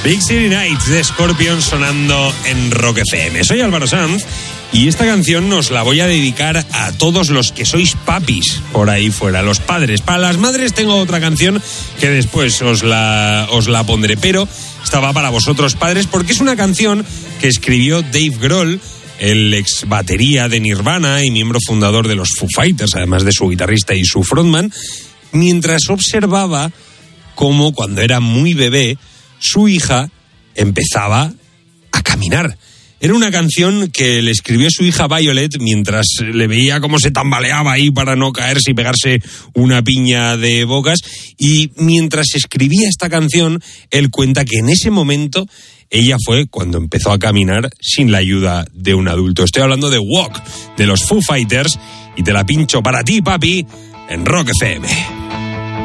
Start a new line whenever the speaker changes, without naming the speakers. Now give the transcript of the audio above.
Big City Nights de Scorpions sonando en Rock FM. Soy Álvaro Sanz y esta canción nos la voy a dedicar a todos los que sois papis por ahí fuera, los padres. Para las madres tengo otra canción que después os la pondré, pero esta va para vosotros padres porque es una canción que escribió Dave Grohl, el ex batería de Nirvana y miembro fundador de los Foo Fighters, además de su guitarrista y su frontman, mientras observaba cómo cuando era muy bebé su hija empezaba a caminar. Era una canción que le escribió su hija Violet mientras le veía cómo se tambaleaba ahí para no caerse y pegarse una piña de bocas. Y mientras escribía esta canción, él cuenta que en ese momento ella fue cuando empezó a caminar sin la ayuda de un adulto. Estoy hablando de Walk, de los Foo Fighters, y te la pincho para ti, papi, en Rock FM.